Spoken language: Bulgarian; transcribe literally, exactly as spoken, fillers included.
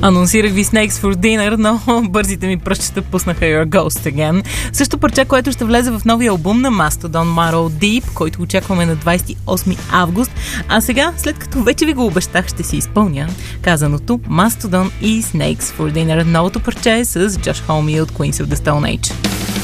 Анонсирах ви Snakes for Dinner, но бързите ми пръщчета пуснаха Your Ghost Again. Също парче, което ще влезе в новия албум на Mastodon, Marrow Deep, който очакваме на двадесет и осми август. А сега, след като вече ви го обещах, ще си изпълня казаното. Mastodon и Snakes for Dinner. Новото парче е с Josh Homme от Queens of the Stone Age.